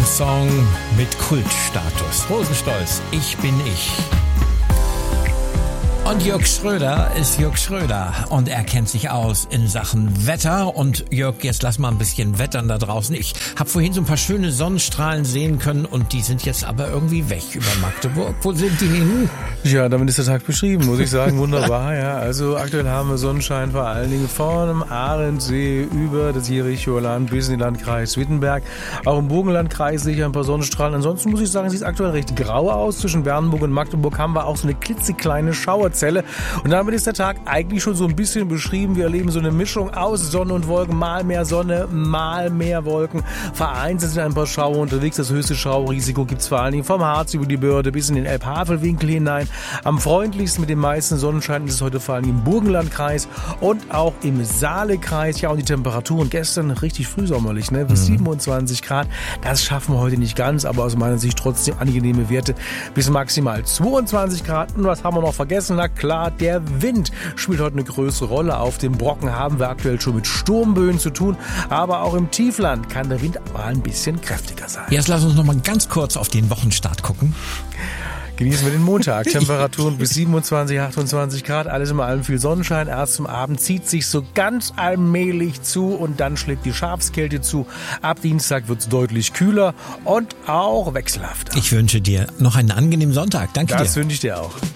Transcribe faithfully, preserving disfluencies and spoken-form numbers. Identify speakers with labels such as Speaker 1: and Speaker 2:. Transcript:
Speaker 1: Song mit Kultstatus. Rosenstolz, ich bin ich. Und Jörg Schröder ist Jörg Schröder und er kennt sich aus in Sachen Wetter. Und Jörg, jetzt lass mal ein bisschen wettern da draußen. Ich habe vorhin so ein paar schöne Sonnenstrahlen sehen können und die sind jetzt aber irgendwie weg über Magdeburg. Wo sind die hin?
Speaker 2: Ja, damit ist der Tag beschrieben, muss ich sagen. Wunderbar, ja. Also aktuell haben wir Sonnenschein vor allen Dingen von dem Ahrensee über das Jerichoer Land bis in den Landkreis Wittenberg. Auch im Burgenlandkreis sehe ich ein paar Sonnenstrahlen. Ansonsten muss ich sagen, sieht es aktuell recht grau aus. Zwischen Bernburg und Magdeburg haben wir auch so eine klitzekleine Schauerzelle. Und damit ist der Tag eigentlich schon so ein bisschen beschrieben. Wir erleben so eine Mischung aus Sonne und Wolken. Mal mehr Sonne, mal mehr Wolken. Vereinzelt sind ein paar Schauer unterwegs. Das höchste Schaurisiko gibt es vor allen Dingen vom Harz über die Börde bis in den Elbhavelwinkel hinein. Am freundlichsten mit dem meisten Sonnenschein ist es heute vor allem im Burgenlandkreis und auch im Saalekreis. Ja, und die Temperaturen gestern richtig frühsommerlich, ne? Bis mhm. siebenundzwanzig Grad. Das schaffen wir heute nicht ganz, aber aus meiner Sicht trotzdem angenehme Werte bis maximal zweiundzwanzig Grad. Und was haben wir noch vergessen? Na klar, der Wind spielt heute eine größere Rolle. Auf dem Brocken haben wir aktuell schon mit Sturmböen zu tun, aber auch im Tiefland kann der Wind mal ein bisschen kräftiger sein.
Speaker 1: Jetzt lass uns noch mal ganz kurz auf den Wochenstart gucken.
Speaker 2: Genießen wir den Montag. Temperaturen bis siebenundzwanzig, achtundzwanzig Grad. Alles in allem viel Sonnenschein. Erst zum Abend zieht sich so ganz allmählich zu und dann schlägt die Schafskälte zu. Ab Dienstag wird es deutlich kühler und auch wechselhafter.
Speaker 1: Ich wünsche dir noch einen angenehmen Sonntag. Danke dir.
Speaker 2: Das wünsche ich dir auch.